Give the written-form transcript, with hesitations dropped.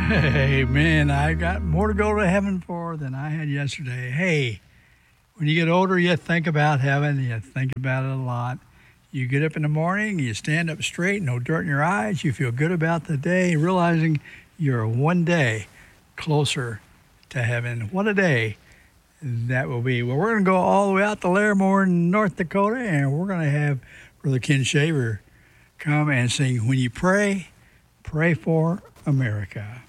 Hey, man, I got more to go to heaven for than I had yesterday. Hey, when you get older, you think about heaven. You think about it a lot. You get up in the morning, you stand up straight, no dirt in your eyes. You feel good about the day, realizing you're one day closer to heaven. What a day that will be. Well, we're going to go all the way out to Larimore, North Dakota, and we're going to have Brother Ken Shaver come and sing When You Pray, Pray for America.